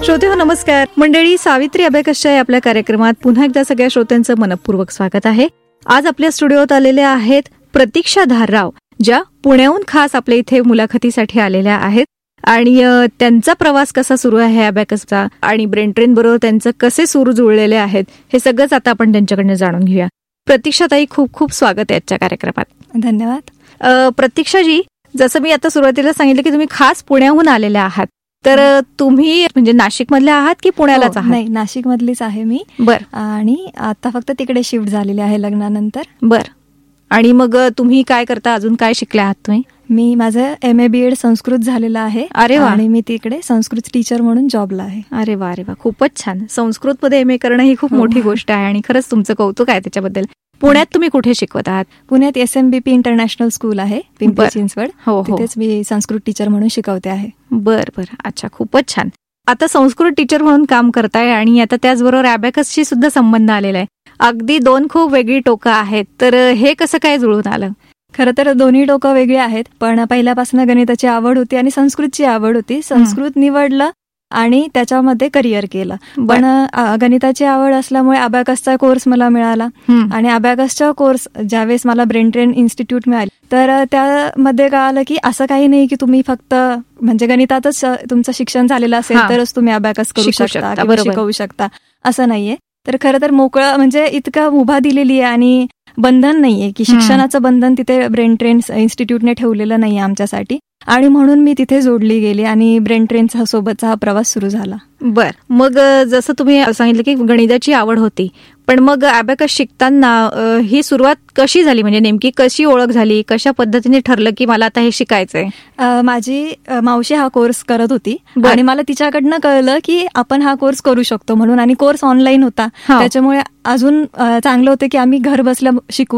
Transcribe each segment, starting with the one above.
श्रोतेहो नमस्कार. मंडळी, सावित्री अबॅकसच्या आपल्या कार्यक्रमात पुन्हा एकदा सगळ्या श्रोत्यांचं मनपूर्वक स्वागत आहे. आज आपल्या स्टुडिओत आलेले आहेत प्रतीक्षा धारराव, ज्या पुण्याहून खास आपल्या इथे मुलाखतीसाठी आलेल्या आहेत. आणि त्यांचा प्रवास कसा सुरू आहे अबॅकसचा आणि ब्रेन ट्रेन बरोबर त्यांचं कसे सूर जुळलेले आहेत हे सगळंच आता आपण त्यांच्याकडनं जाणून घेऊया. प्रतीक्षाताई, खूप खूप स्वागत आहे आजच्या कार्यक्रमात. धन्यवाद. प्रतीक्षाजी, जसं मी आता सुरुवातीला सांगितलं की तुम्ही खास पुण्याहून आलेल्या आहात, तर तुम्ही म्हणजे नाशिक मधले आहात की पुण्यालाच आहात? नाही, नाशिक मधलीच आहे मी. बर. आणि आता फक्त तिकडे शिफ्ट झालेले आहे लग्नानंतर. बर. आणि मग तुम्ही काय करता, अजून काय शिकले आहात तुम्ही? मी माझं MA BEd संस्कृत झालेलं आहे. अरे वा. आणि मी तिकडे संस्कृत टीचर म्हणून जॉबला आहे. अरे वा, अरे वा, खूपच छान. संस्कृत मध्ये MA करणं ही खूप मोठी गोष्ट आहे आणि खरंच तुमचं कौतुक आहे त्याच्याबद्दल. पुण्यात तुम्ही कुठे शिकवत आहात? पुण्यात SMBP इंटरनॅशनल स्कूल आहे, पिंपरी चिंचवड. तिथेच मी संस्कृत टीचर म्हणून शिकवते आहे. बर बर, अच्छा, खूपच छान. आता संस्कृत टीचर म्हणून काम करताय आणि आता त्याचबरोबर अबॅकसशी सुद्धा संबंध आलेला आहे. अगदी दोन खूप वेगळी टोकं आहेत, तर हे कसं काय जुळून आलं? खरं तर दोन्ही टोकं वेगळी आहेत, पण पहिल्यापासून गणिताची आवड होती आणि संस्कृतची आवड होती. संस्कृत निवडलं आणि त्याच्यामध्ये करिअर केलं. पण गणिताची आवड असल्यामुळे अबॅकसचा कोर्स मला मिळाला आणि अबॅकसचा कोर्स ज्यावेळेस मला ब्रेन ट्रेन इन्स्टिट्यूट मिळाली, तर त्यामध्ये कळालं की असं काही नाही की तुम्ही फक्त म्हणजे गणितातच तुमचं शिक्षण झालेलं असेल तरच तुम्ही अबॅकस करू शकता किंवा शिकवू शकता, असं नाहीये. तर खरं तर मोकळं म्हणजे इतका मुभा दिलेली आहे आणि बंधन नाहीये की शिक्षणाचं बंधन तिथे ब्रेन ट्रेन इन्स्टिट्यूटने ठेवलेलं नाहीये आमच्यासाठी. आणि म्हणून मी तिथे जोडली गेली आणि ब्रेन ट्रेनचा सोबतचा हा प्रवास सुरू झाला. बर. मग जसं तुम्ही सांगितलं की गणिताची आवड होती, पण मग अबॅकस शिकताना ही सुरुवात कशी झाली? म्हणजे नेमकी कशी ओळख झाली, कशा पद्धतीने ठरलं की मला आता हे शिकायचंय? माझी मावशी हा कोर्स करत होती आणि मला तिच्याकडनं कळलं की आपण हा कोर्स करू शकतो म्हणून. आणि कोर्स ऑनलाईन होता, त्याच्यामुळे अजून चांगलं होतं की आम्ही घर बसल्या शिकू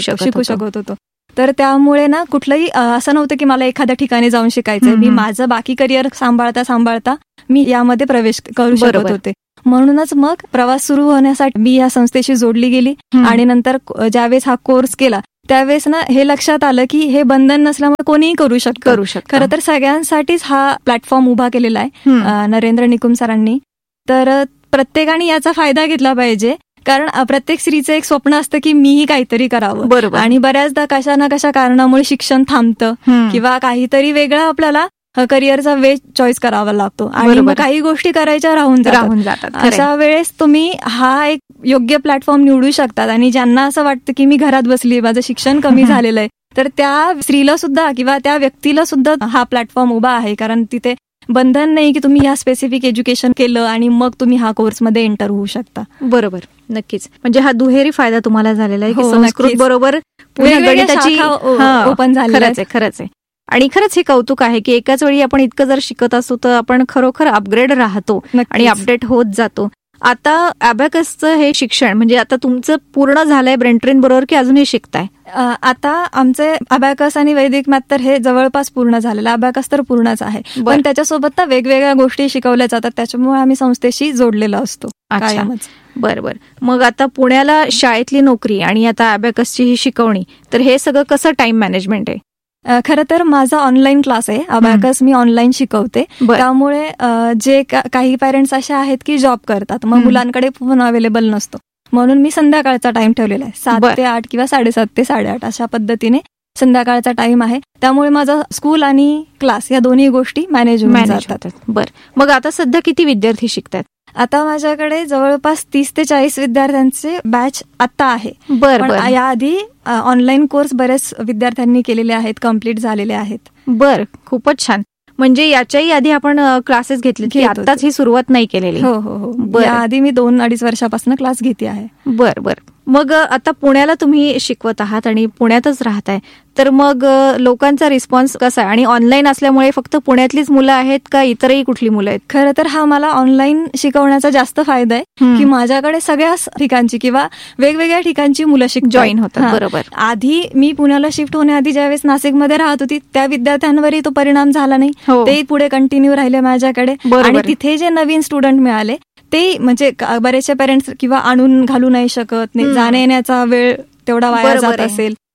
शकत होतो. तर त्यामुळे ना कुठलंही असं नव्हतं की मला एखाद्या ठिकाणी जाऊन शिकायचंय. मी माझं बाकी करिअर सांभाळता मी यामध्ये प्रवेश करू शकत होते. म्हणूनच मग प्रवास सुरू होण्यासाठी मी या संस्थेशी जोडली गेली. आणि नंतर ज्यावेळेस हा कोर्स केला त्यावेळेस ना हे लक्षात आलं की हे बंधन नसल्यामुळे कोणीही करू शकतं. खरं तर सगळ्यांसाठीच हा प्लॅटफॉर्म उभा केलेला आहे नरेंद्र निकुम सरांनी. तर प्रत्येकाने याचा फायदा घेतला पाहिजे, कारण प्रत्येक स्त्रीचं एक स्वप्न असतं की मीही काहीतरी करावं. आणि बऱ्याचदा कशा ना कशा कारणामुळे शिक्षण थांबतं किंवा काहीतरी वेगळा आपल्याला करिअरचा वे चॉईस करावा लागतो आणि मग काही गोष्टी करायच्या राहून जातात. अशा वेळेस तुम्ही हा एक योग्य प्लॅटफॉर्म निवडू शकतात. आणि ज्यांना असं वाटतं की मी घरात बसली, माझं शिक्षण कमी झालेलं आहे, तर त्या स्त्रीला सुद्धा किंवा त्या व्यक्तीला सुद्धा हा प्लॅटफॉर्म उभा आहे. कारण तिथे बंधन नाही की तुम्ही या स्पेसिफिक एज्युकेशन केलं आणि मग तुम्ही हा कोर्समध्ये एंटर होऊ शकता. बरोबर, नक्कीच. म्हणजे हा दुहेरी फायदा तुम्हाला झालेला आहे की संस्कृत बरोबर गणिताची ओपन झाली. खरंच आहे. आणि खरंच हे कौतुक आहे की एकाच वेळी आपण इतकं जर शिकत असतो तर आपण खरोखर अपग्रेड राहतो आणि अपडेट होत जातो. आता अबॅकसचं हे शिक्षण म्हणजे आता तुमचं पूर्ण झालंय ब्रेन ट्रेन बरोबर की अजूनही शिकताय? आता आमचे अबॅकस आणि वैदिक मॅथ तर हे जवळपास पूर्ण झालेलं. अबॅकस तर पूर्णच आहे, पण त्याच्यासोबत ना वेगवेगळ्या गोष्टी शिकवल्या जातात, त्याच्यामुळे आम्ही संस्थेशी जोडलेलो असतो कायमच. बरोबर. मग आता पुण्याला शाळेतली नोकरी आणि आता अबॅकसची ही शिकवणी, तर हे सगळं कसं टाइम मॅनेजमेंट आहे? खरं तर माझा ऑनलाईन क्लास आहे, अबॅकस मी ऑनलाईन शिकवते. त्यामुळे जे काही पॅरेंट्स असे आहेत की जॉब करतात, मग मुलांकडे फोन अवेलेबल नसतो, म्हणून मी संध्याकाळचा टाइम ठेवलेला आहे. 7 ते 8 किंवा 7:30 ते 8:30 अशा पद्धतीने संध्याकाळचा टाइम आहे. त्यामुळे माझा स्कूल आणि क्लास या दोन्ही गोष्टी मॅनेज जातात. बरं. मग आता सध्या किती विद्यार्थी शिकतात? आता माझ्याकडे जवळपास 30 ते 40 विद्यार्थ्यांचे बॅच आता आहे. पण याआधी ऑनलाईन कोर्स बरेच विद्यार्थ्यांनी केलेले आहेत, कम्प्लीट झालेले आहेत. बर, खूपच छान. म्हणजे याच्याही आधी आपण क्लासेस घेतले, आताच ही सुरुवात नाही केलेली? हो. याआधी मी 2-2.5 वर्षापासून क्लास घेते आहे. बर. मग आता पुण्याला तुम्ही शिकवत आहात आणि पुण्यातच राहताय, तर मग लोकांचा रिस्पॉन्स कसा आहे? आणि ऑनलाईन असल्यामुळे फक्त पुण्यातलीच मुलं आहेत का इतरही कुठली मुलं आहेत? खरं तर हा मला ऑनलाईन शिकवण्याचा जास्त फायदा आहे की माझ्याकडे सगळ्याच ठिकाणची किंवा वेगवेगळ्या ठिकाणची मुलं जॉईन होतात. बरोबर. आधी मी पुण्याला शिफ्ट होण्याआधी ज्यावेळेस नाशिकमध्ये राहत होती त्या विद्यार्थ्यांवरही तो परिणाम झाला नाही, ते पुढे कंटिन्यू राहिले माझ्याकडे. आणि तिथे जे नवीन स्टुडंट मिळाले ते म्हणजे बरेचसे पेरेंट्स किंवा आणून घालू नाही शकत, जाण्या येण्याचा वेळ तेवढा वाया जात असेल,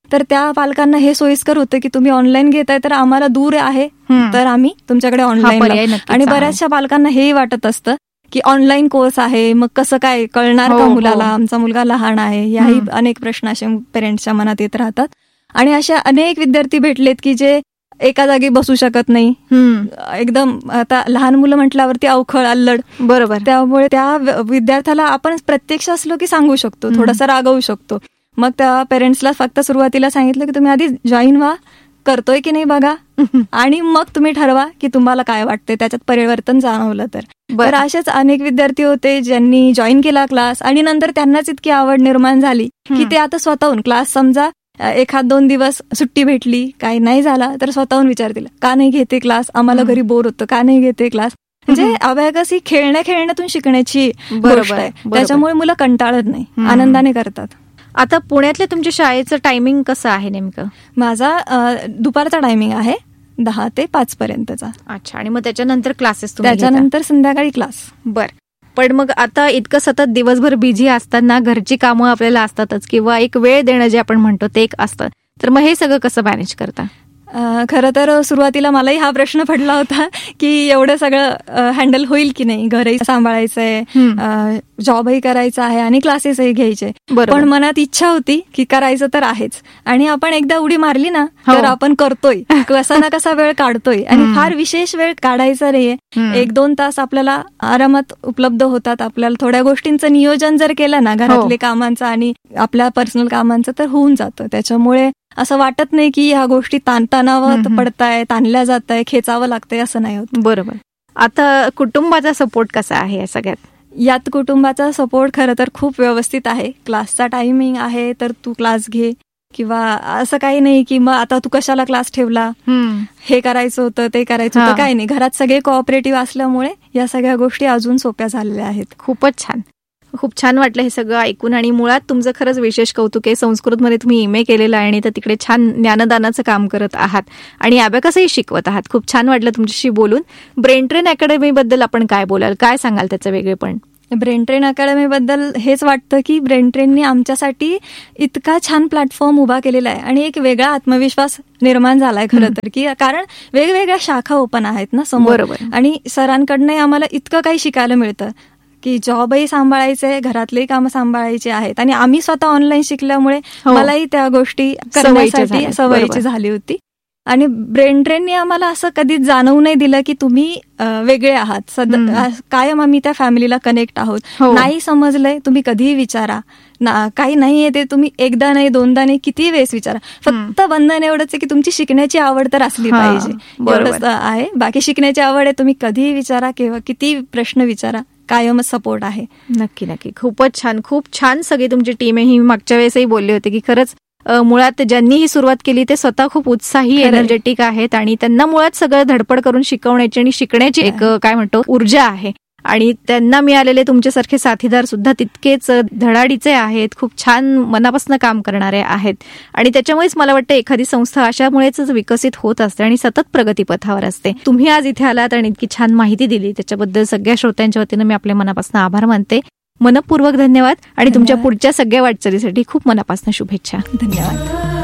तर त्या पालकांना हे सोयीस्कर होतं की तुम्ही ऑनलाईन घेताय तर आम्हाला दूर आहे तर आम्ही तुमच्याकडे ऑनलाईन. आणि बऱ्याचशा पालकांना हेही वाटत असतं की ऑनलाईन कोर्स आहे, मग कसं काय कळणार का मुलाला, आमचा मुलगा लहान आहे, याही अनेक प्रश्न असे पेरेंट्सच्या मनात येत राहतात. आणि असे अनेक विद्यार्थी भेटलेत की जे एका जागी बसू शकत नाही, एकदम आता लहान मुलं म्हटल्यावरती अवखळ अल्लड. बरोबर. त्यामुळे त्या विद्यार्थ्याला आपण प्रत्यक्ष असलो की सांगू शकतो, थोडासा रागवू शकतो. मग त्या पेरेंट्सला फक्त सुरुवातीला सांगितलं की तुम्ही आधी जॉईन व्हा, करतोय की नाही बघा, आणि मग तुम्ही ठरवा की तुम्हाला काय वाटते, त्याच्यात परिवर्तन जाणवलं तर. तर असेच अनेक विद्यार्थी होते ज्यांनी जॉईन केला क्लास आणि नंतर त्यांनाच इतकी आवड निर्माण झाली की ते आता स्वतःहून क्लास, समजा 1-2 दिवस सुट्टी भेटली, काही नाही झाला तर स्वतःहून विचारतील का नाही घेते क्लास, आम्हाला घरी बोर होतं, का नाही घेते क्लास. म्हणजे अबॅकस ही खेळण्यातून शिकण्याची गोष्ट आहे, त्याच्यामुळे मुलं कंटाळत नाही, आनंदाने करतात. आता पुण्यातल्या तुमच्या शाळेचं टायमिंग कसं आहे नेमकं? माझा दुपारचा टायमिंग आहे 10 ते 5 पर्यंतचा. अच्छा. आणि मग त्याच्यानंतर क्लासेस? त्याच्यानंतर संध्याकाळी क्लास. बर. पण मग आता इतकं सतत दिवसभर बिझी असताना घरची कामं आपल्याला असतातच, किंवा एक वेळ देणं जे आपण म्हणतो ते एक असतं, तर मग हे सगळं कसं मॅनेज करता? खरं तर सुरुवातीला मलाही हा प्रश्न पडला होता की एवढं सगळं हँडल होईल की नाही, घरही सांभाळायचंय, जॉबही करायचा आहे आणि क्लासेसही घ्यायचे. पण मनात इच्छा होती की करायचं तर आहेच, आणि आपण एकदा उडी मारली ना तर आपण करतोय, कसा ना कसा वेळ काढतोय. आणि फार विशेष वेळ काढायचा नाहीये, 1-2 तास आपल्याला आरामात उपलब्ध होतात. आपल्याला थोड्या गोष्टींचं नियोजन जर केलं ना, घरातले कामांचं आणि आपल्या पर्सनल कामांचं, तर होऊन जातं. त्याच्यामुळे असं वाटत नाही की ह्या गोष्टी ताणतणावात पडताय, ताणल्या जात आहे, खेचावं लागतंय, असं नाही होत. बरोबर. आता कुटुंबाचा सपोर्ट कसा आहे या सगळ्यात? यात कुटुंबाचा सपोर्ट खरं तर खूप व्यवस्थित आहे. क्लासचा टायमिंग आहे तर तू क्लास घे, किंवा असं काही नाही की मग आता तू कशाला क्लास ठेवला, हे करायचं होतं ते करायचं होतं, काही नाही. घरात सगळे कोऑपरेटिव्ह असल्यामुळे या सगळ्या गोष्टी अजून सोप्या झालेल्या आहेत. खूपच छान. खूप छान वाटलं हे सगळं ऐकून. आणि मुळात तुमचं खरंच विशेष कौतुक आहे. संस्कृतमध्ये तुम्ही MA केलेलं आहे आणि तर तिकडे छान ज्ञानदानाचं काम करत आहात आणि अबॅकसही शिकवत आहात. खूप छान वाटलं तुमच्याशी बोलून. ब्रेन ट्रेन अकॅडमीबद्दल आपण काय बोलाल, काय सांगाल त्याचं वेगळेपण? ब्रेन ट्रेन अकॅडमीबद्दल हेच वाटतं की ब्रेन ट्रेनने आमच्यासाठी इतका छान प्लॅटफॉर्म उभा केलेला आहे आणि एक वेगळा आत्मविश्वास निर्माण झालाय खरं तर, की कारण वेगवेगळ्या शाखा ओपन आहेत ना समोर, आणि सरांकडनं आम्हाला इतकं काही शिकायला मिळतं की जॉबही सांभाळायचे, घरातलेही कामं सांभाळायचे आहेत, आणि आम्ही स्वतः ऑनलाईन शिकल्यामुळे मलाही त्या गोष्टी करण्यासाठी सवयीची झाली होती. आणि ब्रेन ट्रेनने आम्हाला असं कधीच जाणवू नाही दिलं की तुम्ही वेगळे आहात. कायम आम्ही त्या फॅमिलीला कनेक्ट आहोत. नाही समजलंय तुम्ही कधीही विचारा, काही नाही येते तुम्ही एकदा नाही, दोनदा नाही, किती वेळेस विचारा. फक्त बंधन एवढंच आहे की तुमची शिकण्याची आवड तर असली पाहिजे, एवढंच आहे. बाकी शिकण्याची आवड आहे, तुम्ही कधीही विचारा, किंवा किती प्रश्न विचारा, कायमच सपोर्ट आहे. नक्की नक्की. खूपच छान. खूप छान सगळी तुमची टीम आहे. ही मागच्या वेळेसही बोलले होते की खरंच मुळात ज्यांनी ही सुरुवात केली ते स्वतः खूप उत्साही, एनर्जेटिक आहेत आणि त्यांना मुळात सगळं धडपड करून शिकवण्याची आणि शिकण्याची एक काय म्हणतो ऊर्जा आहे. आणि त्यांना मिळालेले तुमच्यासारखे साथीदार सुद्धा तितकेच धडाडीचे आहेत, खूप छान मनापासून काम करणारे आहेत. आणि त्याच्यामुळेच मला वाटतं एखादी संस्था अशामुळेच विकसित होत असते आणि सतत प्रगतीपथावर असते. तुम्ही आज इथे आलात आणि इतकी छान माहिती दिली त्याच्याबद्दल सगळ्या श्रोत्यांच्या वतीनं मी आपल्या मनापासून आभार मानते. मनपूर्वक धन्यवाद. आणि तुमच्या पुढच्या सगळ्या वाटचालीसाठी खूप मनापासून शुभेच्छा. धन्यवाद.